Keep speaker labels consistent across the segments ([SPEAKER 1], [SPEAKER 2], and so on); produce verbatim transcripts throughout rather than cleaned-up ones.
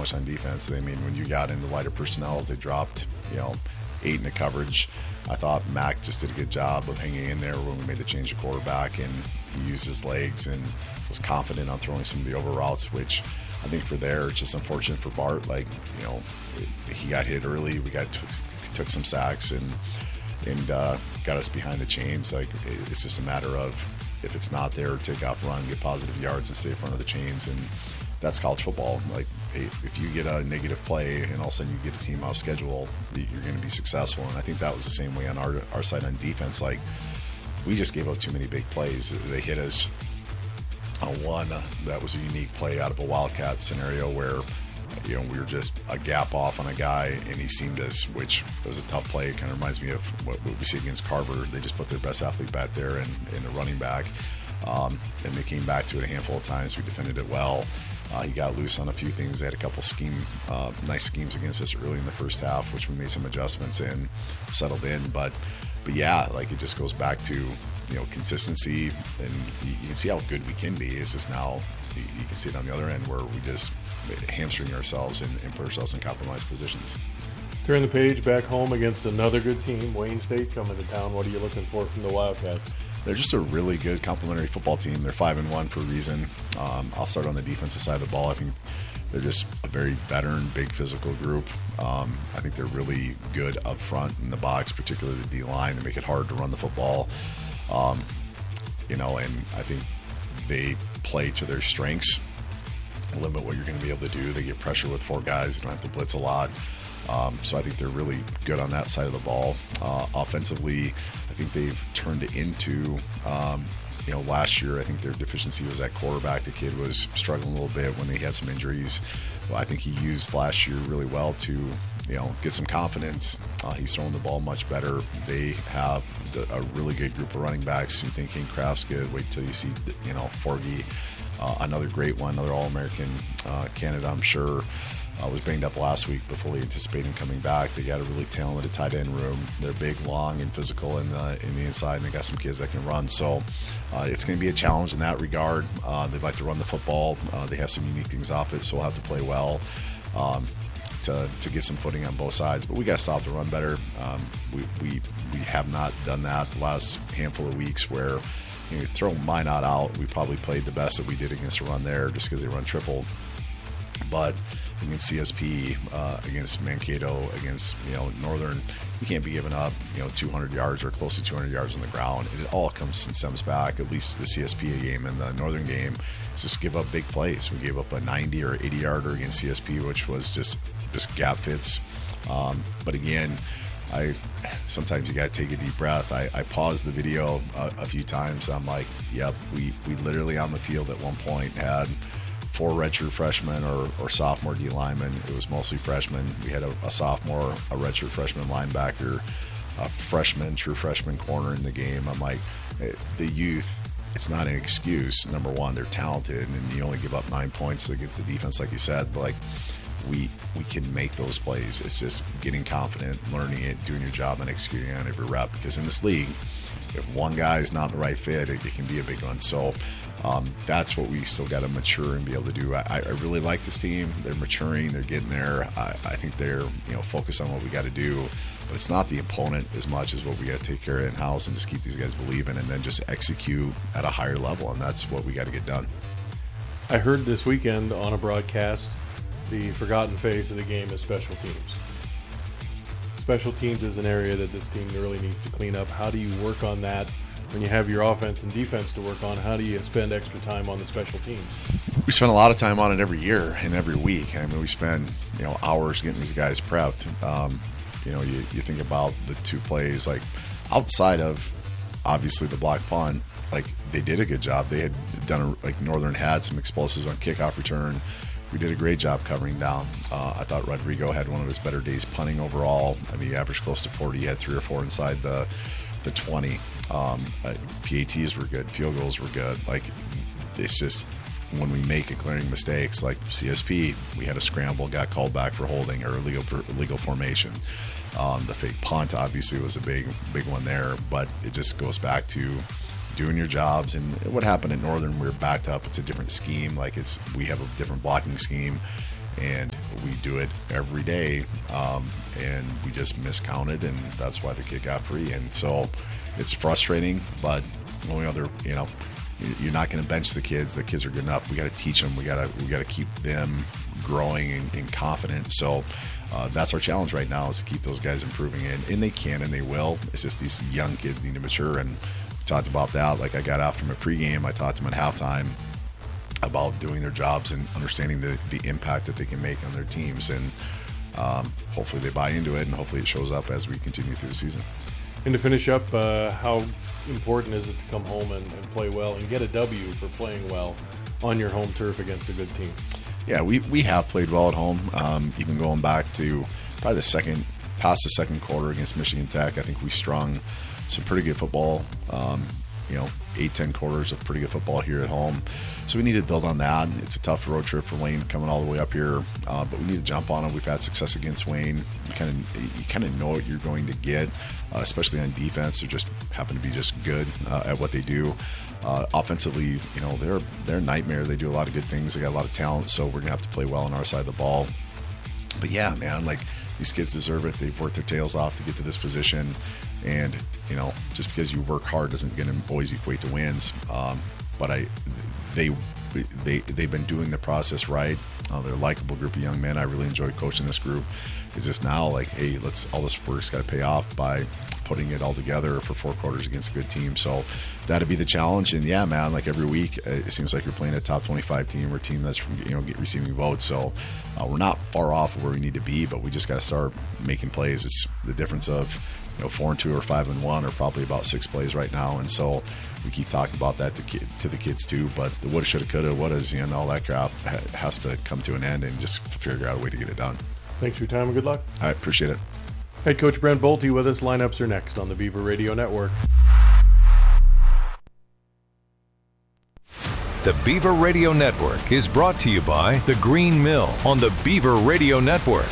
[SPEAKER 1] much on defense. I mean, when you got into lighter personnel, they dropped, you know, eight in the coverage. I thought Mac just did a good job of hanging in there when we made the change of quarterback, and he used his legs and was confident on throwing some of the over routes, which I think for there, it's just unfortunate for Bart. Like, you know, it, he got hit early. We got t- took some sacks and and uh, got us behind the chains. Like, it's just a matter of, if it's not there, take off, run, get positive yards, and stay in front of the chains. And that's college football. Like, if you get a negative play and all of a sudden you get a team off schedule, you're going to be successful. And I think that was the same way on our our side on defense. Like, we just gave up too many big plays. They hit us on one uh, that was a unique play out of a Wildcat scenario where, you know, we were just a gap off on a guy and he seemed us, which was a tough play. It kind of reminds me of what, what we see against Carver. They just put their best athlete back there and, and a running back. Um, and they came back to it a handful of times. We defended it well. Uh, he got loose on a few things. They had a couple scheme, uh, nice schemes against us early in the first half, which we made some adjustments and settled in. But, but yeah, like, it just goes back to, you know, consistency, and you, you can see how good we can be. It's just now you, you can see it on the other end where we just hamstring ourselves and, and put ourselves in compromised positions.
[SPEAKER 2] Turn the page back home against another good team, Wayne State coming to town. What are you looking for from the Wildcats?
[SPEAKER 1] They're just a really good complementary football team. They're five and one for a reason. Um, I'll start on the defensive side of the ball. I think they're just a very veteran, big physical group. Um, I think they're really good up front in the box, particularly the D line, to make it hard to run the football. Um, you know, and I think they play to their strengths, limit what you're going to be able to do. They get pressure with four guys. You don't have to blitz a lot. Um, so I think they're really good on that side of the ball. Uh, offensively, I think they've turned it into, um, you know, last year I think their deficiency was at quarterback. The kid was struggling a little bit when they had some injuries. Well, I think he used last year really well to, you know, get some confidence. Uh, he's throwing the ball much better. They have a really good group of running backs. You think King Kraft's good. Wait till you see, you know, Forgy, uh, another great one, another All-American uh, candidate, I'm sure. Uh, was banged up last week, but fully anticipate him coming back. They got a really talented tight end room. They're big, long, and physical in the, in the inside, and they got some kids that can run. So uh, it's going to be a challenge in that regard. Uh, they like to run the football. Uh, they have some unique things off it, so we'll have to play well um, to to get some footing on both sides. But we got to stop the run better. Um, we, we we have not done that the last handful of weeks where, you know, throw Minot out. We probably played the best that we did against a run there just because they run triple. But against C S P, uh, against Mankato, against, you know, Northern, you can't be giving up, you know, two hundred yards or close to two hundred yards on the ground. It all comes and stems back, at least the C S P game and the Northern game, is just give up big plays. We gave up a ninety or eighty yarder against C S P, which was just just gap fits. Um, but again, I sometimes you got to take a deep breath. I, I paused the video a, a few times. I'm like, yep, we, we literally on the field at one point had four redshirt freshmen or, or sophomore D linemen. It was mostly freshmen. We had a, a sophomore, a redshirt freshman linebacker, a freshman, true freshman corner in the game. I'm like, the youth, it's not an excuse. Number one, they're talented, and you only give up nine points against the defense, like you said. But like, we we can make those plays. It's just getting confident, learning it, doing your job, and executing on every rep. Because in this league, if one guy is not the right fit, it, it can be a big one. So um, that's what we still got to mature and be able to do. I, I really like this team. They're maturing. They're getting there. I, I think they're, you know, focused on what we got to do. But it's not the opponent as much as what we got to take care of in-house and just keep these guys believing and then just execute at a higher level. And that's what we got to get done.
[SPEAKER 2] I heard this weekend on a broadcast the forgotten phase of the game is special teams. Special teams is an area that this team really needs to clean up. How do you work on that when you have your offense and defense to work on? How do you spend extra time on the special teams?
[SPEAKER 1] We spend a lot of time on it every year and every week. I mean, we spend, you know, hours getting these guys prepped. Um, you know, you, you think about the two plays, like outside of obviously the block punt, like they did a good job. They had done, a, like Northern had some explosives on kickoff return. We did a great job covering down. Uh, I thought Rodrigo had one of his better days punting overall. I mean, he averaged close to forty. He had three or four inside the the twenty. Um, uh, P A Ts were good. Field goals were good. Like, it's just when we make glaring mistakes, like C S P, we had a scramble, got called back for holding or illegal illegal formation. Um, the fake punt obviously was a big big one there, but it just goes back to doing your jobs. And what happened at Northern, we were backed up. It's a different scheme. Like, it's we have a different blocking scheme, and we do it every day, um, and we just miscounted, and that's why the kid got free. And so it's frustrating, but only other, you know, you're not going to bench the kids. The kids are good enough. We got to teach them. We got to we got to keep them growing and, and confident. So uh, that's our challenge right now, is to keep those guys improving, and, and they can and they will. It's just these young kids need to mature, and we talked about that. Like, I got after them at pregame. I talked to them at halftime about doing their jobs and understanding the, the impact that they can make on their teams, and um, hopefully they buy into it, and hopefully it shows up as we continue through the season.
[SPEAKER 2] And to finish up, uh, how important is it to come home and, and play well and get a W for playing well on your home turf against a good team?
[SPEAKER 1] Yeah, we, we have played well at home, um, even going back to probably the second, past the second quarter against Michigan Tech. I think we strung some pretty good football, um, you know, eight, ten quarters of pretty good football here at home. So we need to build on that. It's a tough road trip for Wayne coming all the way up here, uh, but we need to jump on it. We've had success against Wayne. You kind of you kind of know what you're going to get, uh, especially on defense. They just happen to be just good uh, at what they do. Uh, offensively, you know, they're they're a nightmare. They do a lot of good things. They got a lot of talent, so we're gonna have to play well on our side of the ball. But yeah, man, like, these kids deserve it. They've worked their tails off to get to this position, and you know, just because you work hard doesn't going to always equate to wins. Um, but I, they, they, they've been doing the process right. Uh, they're a likable group of young men. I really enjoy coaching this group. It's just now like, hey, let's all this work's got to pay off by putting it all together for four quarters against a good team. So that'd be the challenge. And yeah, man, like every week, it seems like you're playing a top twenty-five team or a team that's, you know, get receiving votes. So uh, we're not far off of where we need to be, but we just got to start making plays. It's the difference of, you know, four and two or five and one are probably about six plays right now. And so we keep talking about that to, kid, to the kids too. But the woulda, shoulda, coulda, wouldas, you know, all that crap has to come to an end, and just figure out a way to get it done.
[SPEAKER 2] Thanks for your time and good luck.
[SPEAKER 1] I appreciate it.
[SPEAKER 2] Head coach Brent Bolte with us. Lineups are next on the Beaver Radio Network.
[SPEAKER 3] The Beaver Radio Network is brought to you by The Green Mill on the Beaver Radio Network.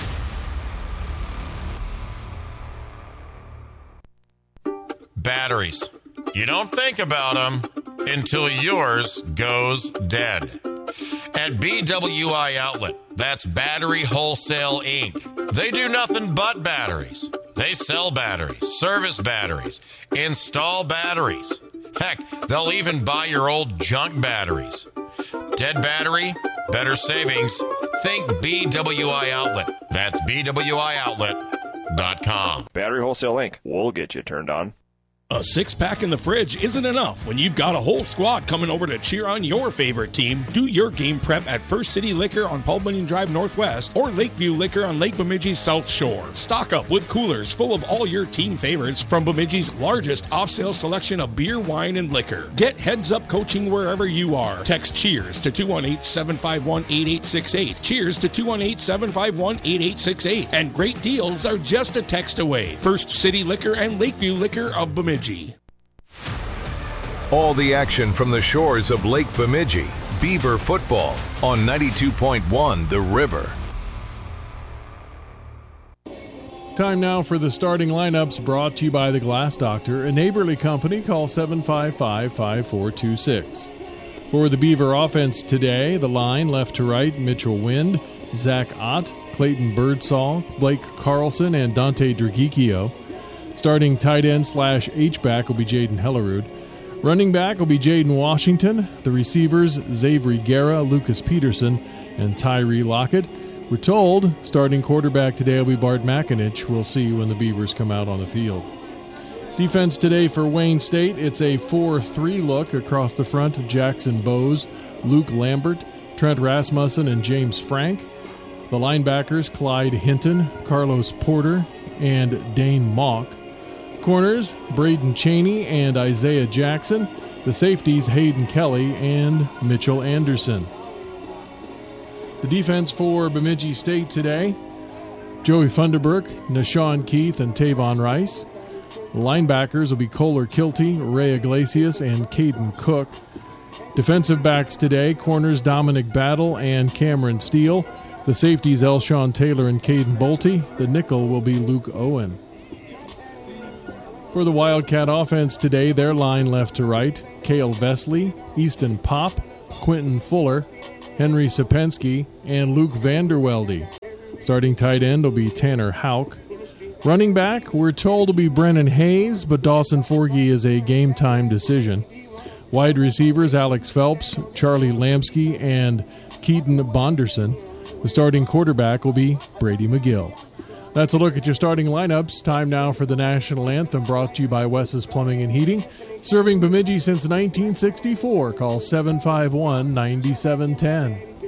[SPEAKER 4] Batteries. You don't think about them until yours goes dead. At B W I Outlet, that's Battery Wholesale Incorporated. They do nothing but batteries. They sell batteries, service batteries, install batteries. Heck, they'll even buy your old junk batteries. Dead battery, better savings. Think B W I Outlet. That's B W I outlet dot com.
[SPEAKER 5] Battery Wholesale Incorporated. We'll get you turned on.
[SPEAKER 6] A six-pack in the fridge isn't enough when you've got a whole squad coming over to cheer on your favorite team. Do your game prep at First City Liquor on Paul Bunyan Drive Northwest or Lakeview Liquor on Lake Bemidji's South Shore. Stock up with coolers full of all your team favorites from Bemidji's largest off-sale selection of beer, wine, and liquor. Get heads-up coaching wherever you are. Text CHEERS to two one eight, seven five one, eight eight six eight. CHEERS to two one eight, seven five one, eight eight six eight. And great deals are just a text away. First City Liquor and Lakeview Liquor of Bemidji.
[SPEAKER 3] All the action from the shores of Lake Bemidji. Beaver football on ninety-two point one The River.
[SPEAKER 7] Time now for the starting lineups, brought to you by the Glass Doctor, a neighborly company. Call seven five five, five four two six. For the Beaver offense today, the line left to right, Mitchell Wind, Zach Ott, Clayton Birdsall, Blake Carlson, and Dante Dragicchio. Starting tight end slash H-back will be Jaden Hellerud. Running back will be Jaden Washington. The receivers, Xavier Guerra, Lucas Peterson, and Tyree Lockett. We're told starting quarterback today will be Bart McInich. We'll see when the Beavers come out on the field. Defense today for Wayne State, it's a four three look across the front. Jackson Bowes, Luke Lambert, Trent Rasmussen, and James Frank. The linebackers, Clyde Hinton, Carlos Porter, and Dane Mock. Corners, Braden Cheney and Isaiah Jackson. The safeties, Hayden Kelly and Mitchell Anderson. The defense for Bemidji State today, Joey Funderburk, Nashawn Keith, and Tavon Rice. The linebackers will be Kohler Kilty, Ray Iglesias, and Caden Cook. Defensive backs today, corners Dominic Battle and Cameron Steele. The safeties, Elshawn Taylor and Caden Bolte. The nickel will be Luke Owen. For the Wildcat offense today, their line left to right, Cale Vesley, Easton Pop, Quentin Fuller, Henry Sapensky, and Luke Vanderwelde. Starting tight end will be Tanner Houck. Running back, we're told to be Brennan Hayes, but Dawson Forgey is a game-time decision. Wide receivers, Alex Phelps, Charlie Lamsky, and Keaton Bonderson. The starting quarterback will be Brady McGill. That's a look at your starting lineups. Time now for the National Anthem, brought to you by Wes's Plumbing and Heating. Serving Bemidji since nineteen sixty-four. Call seven five one, nine seven one zero.